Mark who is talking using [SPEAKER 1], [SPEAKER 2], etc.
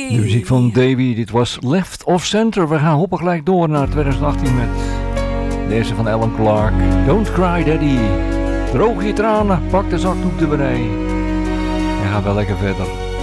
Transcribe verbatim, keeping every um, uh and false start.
[SPEAKER 1] De muziek van Davy, dit was Left of Center. We gaan hoppen gelijk door naar twintig achttien met deze van Alan Clark. Don't cry daddy. Droog je tranen, pak de zakdoek erbij. En ga wel lekker verder.